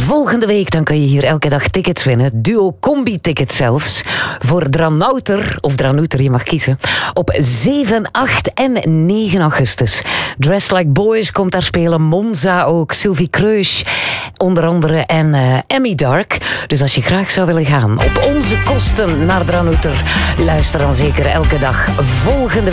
Volgende week dan kan je hier elke dag tickets winnen. Duo-combi-tickets zelfs. Voor Dranouter, of Dranouter, je mag kiezen. Op 7, 8 en 9 augustus. Dressed Like Boys komt daar spelen. Monza ook. Sylvie Kreusch onder andere. En Emmy Dark. Dus als je graag zou willen gaan op onze kosten naar Dranouter, luister dan zeker elke dag volgende